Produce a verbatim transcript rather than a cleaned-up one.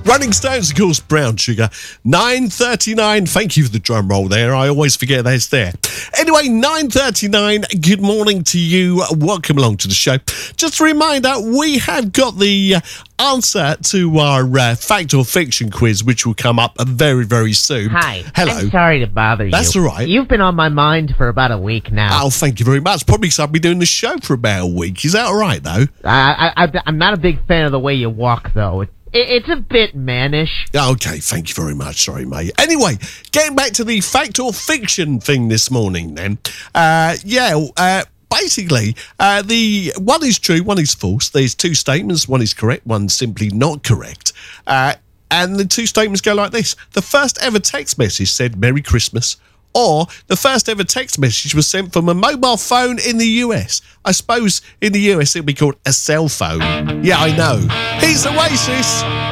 Running Stones, of course, Brown Sugar. nine thirty-nine. Thank you for the drum roll there. I always forget that's there. Anyway, nine thirty-nine. Good morning to you. Welcome along to the show. Just a reminder, we have got the answer to our uh, fact or fiction quiz, which will come up very, very soon. Hi. Hello. I'm sorry to bother you. That's all right. You've been on my mind for about a week now. Oh, thank you very much. Probably because I've been doing the show for about a week. Is that all right, though? I, I, I, I'm not a big fan of the way you walk, though. It, it, it's a bit mannish. Okay, thank you very much. Sorry, mate. Anyway, getting back to the fact or fiction thing this morning, then. Uh, yeah, uh, basically, uh, the one is true, one is false. There's two statements. One is correct, one's simply not correct. Uh, and the two statements go like this. The first ever text message said Merry Christmas, or the first ever text message was sent from a mobile phone in the U S. I suppose in the U S it would be called a cell phone. Yeah, I know. Here's Oasis.